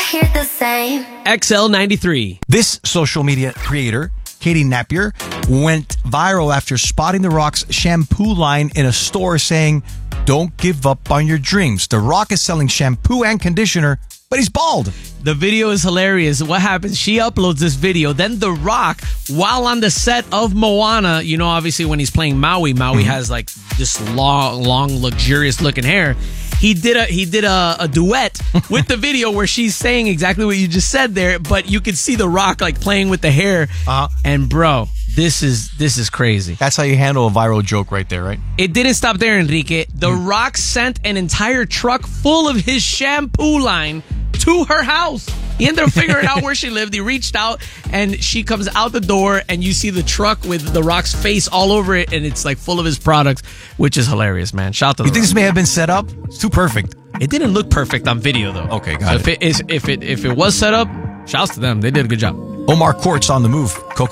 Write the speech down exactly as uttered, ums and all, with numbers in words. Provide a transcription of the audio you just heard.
hear the same. X L ninety-three. This social media creator, Katie Napier, went viral after spotting The Rock's shampoo line in a store saying, "Don't give up on your dreams." The Rock is selling shampoo and conditioner, but he's bald. The video is hilarious. What happens? She uploads this video. Then The Rock, while on the set of Moana, you know, obviously when he's playing Maui, Maui Mm-hmm. has like this long, long, luxurious looking hair. He did a he did a, a duet with the video where she's saying exactly what you just said there, but you could see The Rock like playing with the hair. Uh-huh. And bro, this is this is crazy. That's how you handle a viral joke right there, right? It didn't stop there, Enrique. The Rock sent an entire truck full of his shampoo line to her house. He ended up figuring out where she lived. He reached out, and she comes out the door, and you see the truck with The Rock's face all over it, and it's like full of his products, which is hilarious, man. Shout out to You The think Rock. this may have been set up? It's too perfect. It didn't look perfect on video, though. Okay, got so If it is, if it if it was set up, shouts to them. They did a good job. Omar Court's on the move. Coco